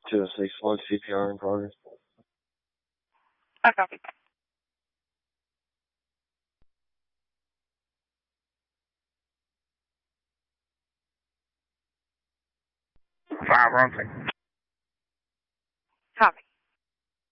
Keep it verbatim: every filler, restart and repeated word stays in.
two oh six one, C P R in progress. Okay. Five, one, six.